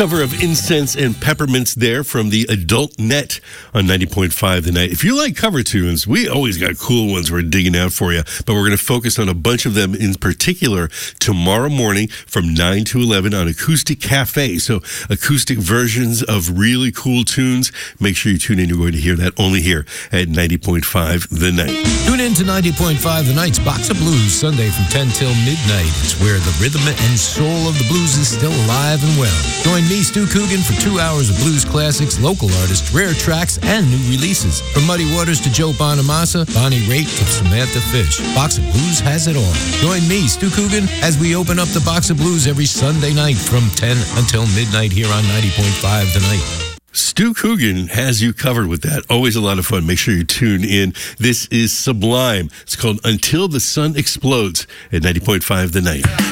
Cover of Incense and Peppermints there from the Adult Net on 90.5 The Night. If you like cover tunes, we always got cool ones we're digging out for you, but we're going to focus on a bunch of them in particular tomorrow morning from 9 to 11 on Acoustic Cafe. So acoustic versions of really cool tunes. Make sure you tune in. You're going to hear that only here at 90.5 The Night. Tune in to 90.5 The Night's Box of Blues, Sunday from 10 till midnight. It's where the rhythm and soul of the blues is still alive and well. Join me, Stu Coogan, for 2 hours of blues classics, local artists, rare tracks, and new releases. From Muddy Waters to Joe Bonamassa, Bonnie Raitt to Samantha Fish, Box of Blues has it all. Join me, Stu Coogan, as we open up the Box of Blues every Sunday night from 10 until midnight here on 90.5 The Night. Stu Coogan has you covered with that. Always a lot of fun. Make sure you tune in. This is Sublime. It's called Until the Sun Explodes at 90.5 The Night.